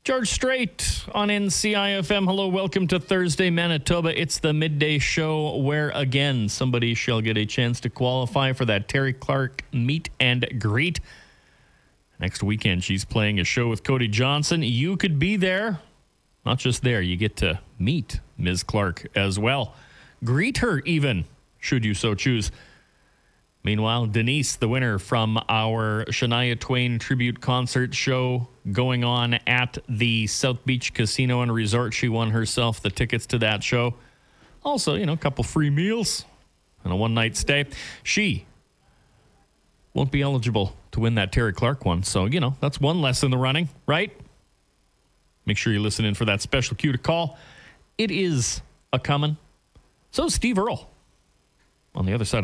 George Strait on NCIFM. Hello, welcome to Thursday, Manitoba. It's the midday show where, again, somebody shall get a chance to qualify for that Terry Clark meet and greet. Next weekend, she's playing a show with Cody Johnson. You could be there. Not just there, you get to meet Ms. Clark as well. Greet her even, should you so choose. Meanwhile, Denise, the winner from our Shania Twain tribute concert show going on at the South Beach Casino and Resort. She won herself the tickets to that show. Also, a couple free meals and a one-night stay. She won't be eligible to win that Terry Clark one. So, that's one less in the running, right? Make sure you listen in for that special cue to call. It is a coming. So Steve Earle on the other side.